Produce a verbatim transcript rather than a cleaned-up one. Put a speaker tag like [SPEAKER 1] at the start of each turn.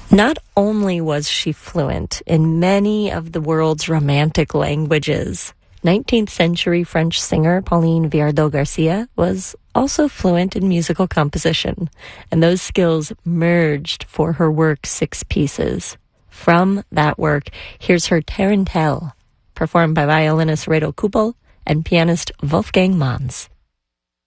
[SPEAKER 1] Not only was she fluent in many of the world's romantic languages, nineteenth century French singer Pauline Viardot-Garcia was also fluent in musical composition, and those skills merged for her work Six Pieces. From that work, here's her Tarantelle, performed by violinist Reto Kupel and pianist Wolfgang Manz.